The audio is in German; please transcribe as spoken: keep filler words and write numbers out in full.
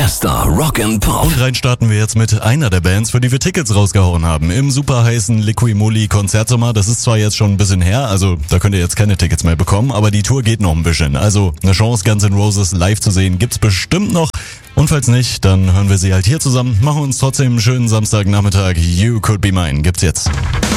Bester Rock and Pop. Und rein starten wir jetzt mit einer der Bands, für die wir Tickets rausgehauen haben. Im super heißen Liqui-Moly Konzertsommer. Das ist zwar jetzt schon ein bisschen her, also da könnt ihr jetzt keine Tickets mehr bekommen, aber die Tour geht noch ein bisschen. Also eine Chance, Guns N' Roses live zu sehen, gibt's bestimmt noch. Und falls nicht, dann hören wir sie halt hier zusammen. Machen uns trotzdem einen schönen Samstagnachmittag. You Could Be Mine gibt's jetzt.